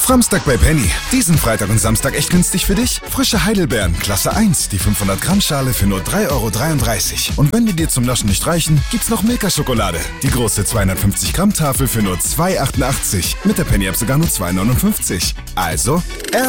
Framstag bei Penny. Diesen Freitag und Samstag echt günstig für dich? Frische Heidelbeeren, Klasse 1, die 500 Gramm Schale für nur 3,33 €. Und wenn die dir zum Naschen nicht reichen, gibt's noch Milka-Schokolade. Die große 250 Gramm Tafel für nur 2,88 €. Mit der Penny-App sogar nur 2,59 €. Also,